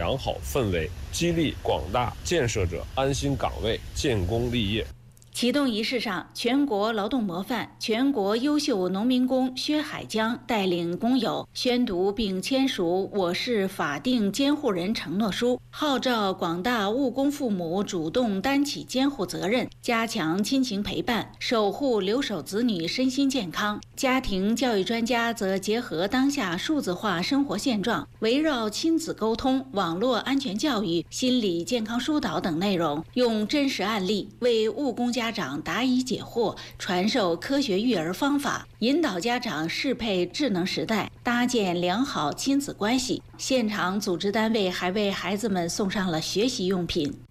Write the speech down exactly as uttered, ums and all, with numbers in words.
良好氛围，激励广大建设者安心岗位、建功立业。 启动仪式上，全国劳动模范、全国优秀农民工薛海江带领工友宣读并签署我市法定监护人承诺书，号召广大务工父母主动担起监护责任，加强亲情陪伴，守护留守子女身心健康。家庭教育专家则结合当下数字化生活现状，围绕亲子沟通、网络安全教育、心理健康疏导等内容，用真实案例为务工家长答疑解惑，传授科学育儿方法，引导家长适配智能时代，搭建良好亲子关系。现场组织单位还为孩子们送上了学习用品。